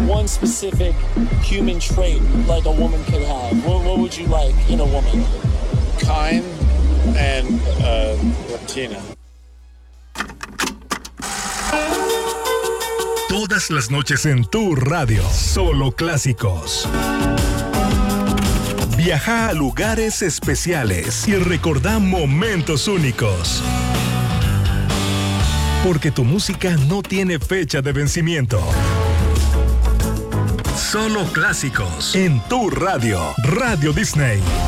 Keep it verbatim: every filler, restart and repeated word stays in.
one specific human trait like a woman could have, what, what would you like in a woman? Kind and uh, Latina. Todas las noches en tu radio, solo clásicos. Viaja a lugares especiales y recordá momentos únicos. Porque tu música no tiene fecha de vencimiento. Solo clásicos en tu radio, Radio Disney.